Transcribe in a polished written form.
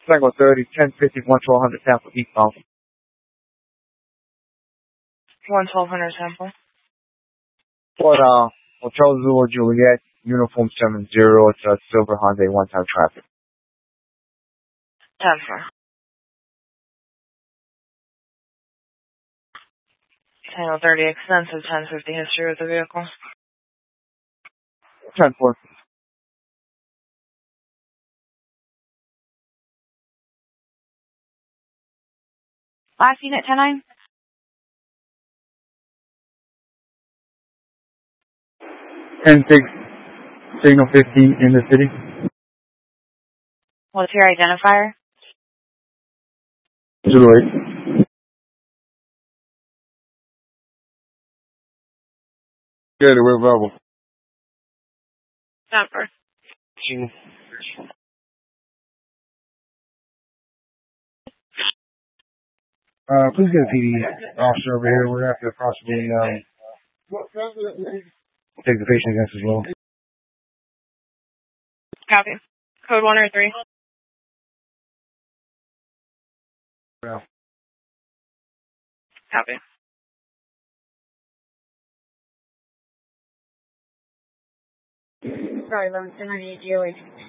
Tango 30, 1050, 1200 sample eastbound. 1200 sample. For Hotel Zulu Juliet, Uniform 70, it's a Silver Hyundai one-time traffic. 10-4. Tango 30, extensive 1050 history with the vehicle. 10-4. Last unit 10-9. 10-6, signal 15 in the city. What's your identifier? Juliet. Good, we're available. 10-4. Please get a PD officer over here. We're going to have to possibly take the patient against as well. Copy. Code 1 or 3. Yeah. Copy. Sorry, 11 1098 GOH.